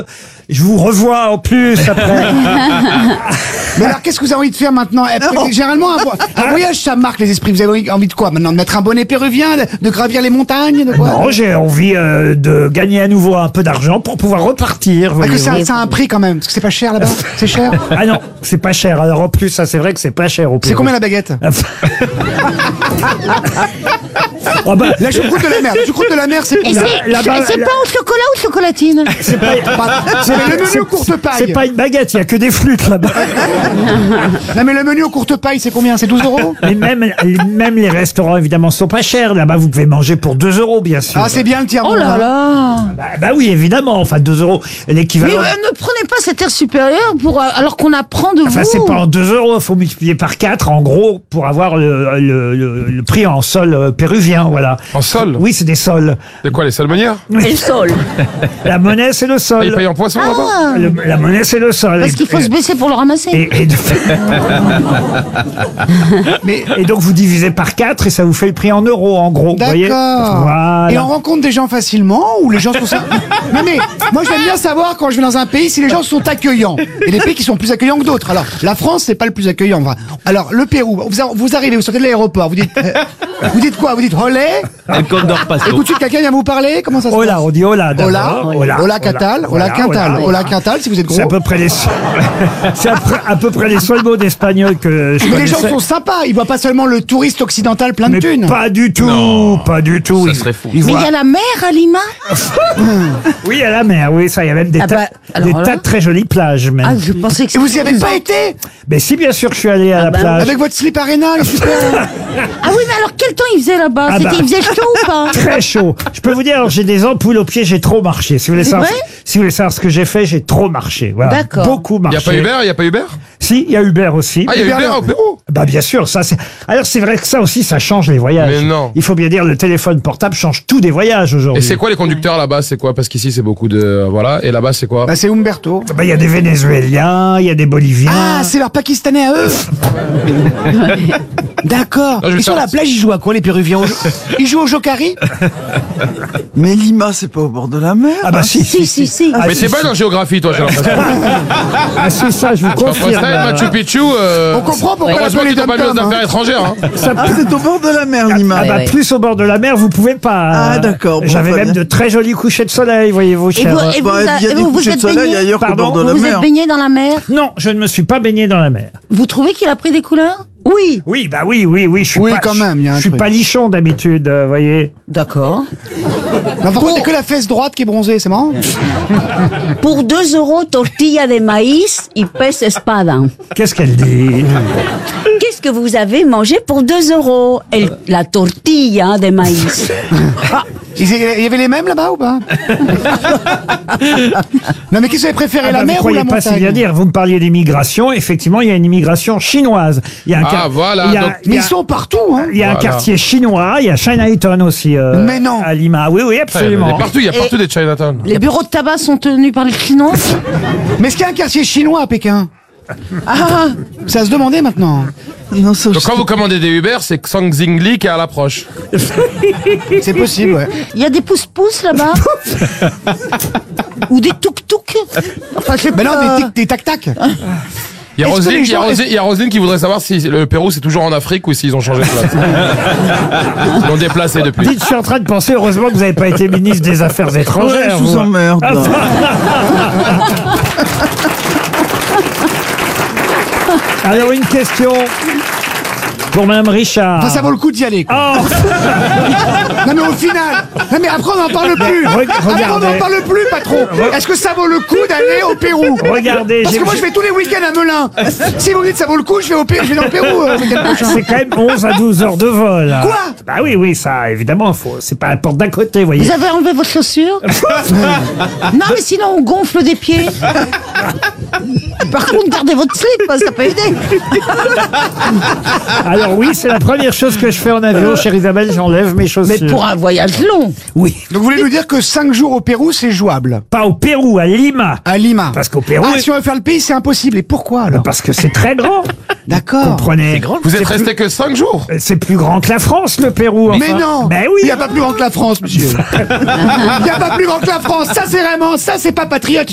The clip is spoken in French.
Je vous revois en plus après. Mais alors, qu'est-ce que vous avez envie de faire maintenant? Généralement, un voyage, ça marque les esprits. Vous avez envie de quoi maintenant? De mettre un bonnet péruvien, de gravir les montagnes, de quoi? Non, j'ai envie de gagner à nouveau un peu d'argent pour pouvoir repartir. Parce que ça a un prix quand même. Parce que c'est pas cher là-bas. C'est cher. Ah non, c'est pas cher. Alors en plus, ça c'est vrai que c'est pas cher au Pérou. C'est combien la baguette? Oh bah, La choucroute de la mer. La choucroute de la mer, c'est Et c'est pas au chocolat ou chocolatine? c'est pas, c'est le menu aux courtes pailles. c'est pas une baguette, il y a que des flûtes là-bas. Non mais le menu aux courtes pailles, c'est combien? C'est 12 €? Mais même les restaurants évidemment sont pas chers. Là-bas, vous pouvez manger pour 2 € bien sûr. Ah, c'est bien le tiers-monde. Oh là là! Bah oui, évidemment. Enfin 2 €, Mais l'équivalent. ne prenez pas cet air supérieur alors qu'on apprend de Enfin, vous. c'est pas en 2 €, il faut multiplier par 4 en gros pour avoir le prix en sol péruvien, voilà. En sol? Oui, c'est des sols. C'est quoi, les salmonières? Et le sol. La monnaie, c'est le Ils sol. payent en poisson là-bas? La monnaie, c'est le sol. Parce qu'il faut se baisser pour le ramasser. Et donc, vous divisez par 4 et ça vous fait le prix en euros, en gros. Vous voyez. D'accord. Voilà. Et on rencontre des gens facilement ou les gens sont... Non mais, moi j'aime bien savoir quand je vais dans un pays si les gens sont accueillants. Et des pays qui sont plus accueillants que d'autres. Alors, la France, c'est pas le plus accueillant. Enfin, alors, le Pérou, vous arrivez, vous sortez de l'aéroport, vous dites quoi? Vous dites olé? El Condor Paso. Et tout de suite, quelqu'un vient vous parler? Comment ça se passe? Hola, on dit hola Hola, d'abord. hola Catal, hola Quintal, hola Quintal si vous êtes gros. C'est à peu près les à peu près les seuls mots d'espagnol que je Mais les gens connaissais. sont sympas, ils voient pas seulement le touriste occidental plein de Mais thunes. pas du tout, Non. pas du tout. Ça serait fou. Ils Mais il voient- y a la mer à Lima? Oui, à la mer, oui, ça, il y a même des Ah tas, bah, alors des là- tas de très jolies plages, même. Ah, je pensais que Et vous y avez pas été? Mais si, bien sûr, je suis allé à la bah, plage. Avec votre slip arena, il est super. Ah oui, mais alors quel temps il faisait là-bas? Ah bah. Il faisait chaud ou pas? Très chaud. Je peux vous dire, alors, j'ai des ampoules aux pieds, j'ai trop marché. Si vous voulez C'est savoir, vrai si vous voulez savoir ce que j'ai fait, j'ai trop marché. Voilà. D'accord. Beaucoup Il marché. y a pas Uber? Si, il y a Uber aussi. Ah, il y a Uber au Pérou? Bah bien sûr, ça c'est. Alors c'est vrai que ça aussi, ça change les voyages. Mais non. Il faut bien dire, le téléphone portable change tout des voyages Et aujourd'hui. c'est quoi les conducteurs là-bas? C'est quoi? Parce qu'ici c'est beaucoup de... Voilà. Et là-bas c'est quoi? Bah c'est Umberto. Bah, il y a des Vénézuéliens, il y a des Boliviens. Ah, c'est leurs Pakistanais à eux. D'accord. Non, je vais Et sur faire- la plage, ils jouent à quoi les Péruviens? Ils jouent au jokari? Mais Lima, c'est pas au bord de la mer. Ah bah si. Si. Ah, Mais si, t'es bonne en géographie toi, j'ai l'impression. Ah si, ça je vous Entre confirme. ça et Machu Picchu... On comprend pourquoi heureusement l'appelle les qu'ils t'ont pas mis aux dom-toms, affaires hein. étrangères. Hein. Ah, c'est au bord de la mer, Lima. Ah bah ouais. plus au bord de la mer, vous pouvez pas. Ah, d'accord, bon, J'avais très même bien. de très jolis couchers de soleil, voyez-vous, Et cher. vous, et Bah, il y a des vous couchers de êtes soleil baigné? ailleurs qu'au Pardon, bord de la Vous mer. êtes baigné dans la mer? Non, je ne me suis pas baigné dans la mer. Vous trouvez qu'il a pris des couleurs? Oui. Oui, bah oui, je suis Oui, pas. quand même, il y a un Je suis truc. pas lichon d'habitude, voyez. D'accord. Mais par contre, t'as que la fesse droite qui est bronzée, c'est marrant. Pour 2 € tortilla de maïs y pez espada. Qu'est-ce qu'elle dit? Qu'est-ce que vous avez mangé pour 2 €? La tortilla de maïs. Il y avait les mêmes là-bas ou pas? Non mais qu'est-ce que vous avez préféré, Ah la bah, mer vous ou la croyez pas si montagne? bien dire. Vous me parliez d'immigration. Effectivement, il y a une immigration chinoise. Il y a un Ah, voilà, Il y a, donc- il y Mais a- ils sont partout, hein. il y a un Voilà. quartier chinois. Il y a Chinatown aussi. Mais non. À Lima. Oui, Il y absolument. a partout des Chinatown. Les bureaux de tabac sont tenus par les Chinois? Mais est-ce qu'il y a un quartier chinois à Pékin? Ah, ça se demandait maintenant. Non, ça, Donc quand vous commandez des Uber, c'est Xang Zingli qui est à l'approche. C'est possible, ouais. Il y a des pousse-pousse là-bas? Ou des tuk-tuk? Enfin, je sais Mais non, pas. des tac-tac. Il y a Est-ce que Roselyne, les gens- il y a Roselyne qui voudrait savoir si le Pérou c'est toujours en Afrique ou s'ils ont changé de place. Ils l'ont déplacé depuis. Dites, je suis en train de penser, heureusement que vous n'avez pas été ministre des Affaires Ouais, étrangères. je vous emmerde. là. Alors, une question pour Mme Richard. Enfin, ça vaut le coup d'y aller, quoi. Oh, Non mais au final, non mais après on n'en parle plus. Après on regardez. n'en parle plus, patron. Est-ce que ça vaut le coup d'aller au Pérou? regardez, Parce que moi je vais tous les week-ends à Melun. Si vous me dites ça vaut le coup, je vais au Pérou, je vais dans le Pérou le week-end prochain. c'est quand même 11 à 12 heures de vol. Quoi? Bah oui, ça, évidemment, c'est pas la porte d'à côté, vous voyez. Vous avez enlevé vos chaussures? Non, mais sinon on gonfle des pieds. Par contre, gardez votre slip, ça peut aider. Alors oui, c'est la première chose que je fais en avion, chère Isabelle, j'enlève mes chaussures. Mais pour un voyage long. Oui, Donc vous voulez nous dire que 5 jours au Pérou c'est jouable? pas au Pérou, à Lima. À Lima. Parce qu'au Pérou, Ah, si on veut faire le pays, c'est impossible. Et pourquoi alors? parce que c'est très grand. D'accord. Comprenez. Vous êtes resté que 5 jours. C'est plus grand que la France, le Pérou. Enfin. Mais non. Ben oui. Il n'y a pas plus grand que la France, monsieur. Il n'y a pas plus grand que la France. Ça c'est vraiment, ça c'est pas patriote.